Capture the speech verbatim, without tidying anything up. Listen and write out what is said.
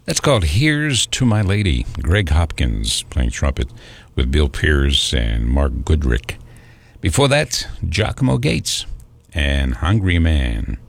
That's called Here's to My Lady. Greg Hopkins playing trumpet with Bill Pierce and Mark Goodrick. Before that, Giacomo Gates and Hungry Man.